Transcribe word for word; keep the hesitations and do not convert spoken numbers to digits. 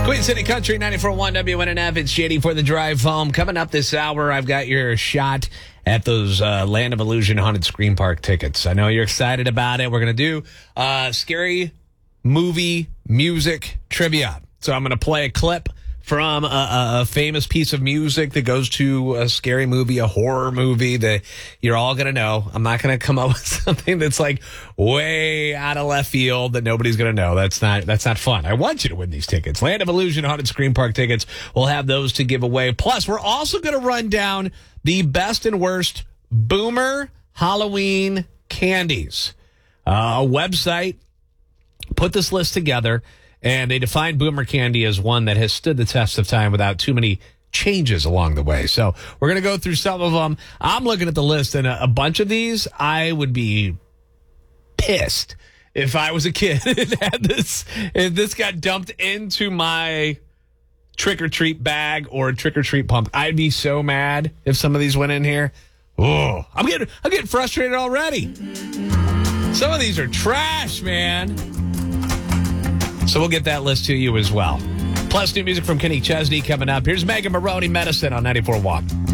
Queen City Country, ninety-four point one W N N F. It's J D for the drive home. Coming up this hour, I've got your shot at those uh, Land of Illusion Haunted Scream Park tickets. I know you're excited about it. We're going to do uh, scary movie music trivia. So I'm going to play a clip from a, a famous piece of music that goes to a scary movie, a horror movie that you're all going to know. I'm not going to come up with something that's like way out of left field that nobody's going to know. That's not that's not fun. I want you to win these tickets. Land of Illusion Haunted Scream Park tickets. We'll have those to give away. Plus, we're also going to run down the best and worst Boomer Halloween candies. Uh, a website put this list together, and they define Boomer candy as one that has stood the test of time without too many changes along the way. So we're going to go through some of them. I'm looking at the list, and a, a bunch of these, I would be pissed if I was a kid and had this, if this got dumped into my trick-or-treat bag or trick-or-treat pump. I'd be so mad if some of these went in here. Oh, I'm getting, I'm getting frustrated already. Some of these are trash, man. So we'll get that list to you as well. Plus, new music from Kenny Chesney coming up. Here's Megan Maroney, Medicine on ninety-four point one.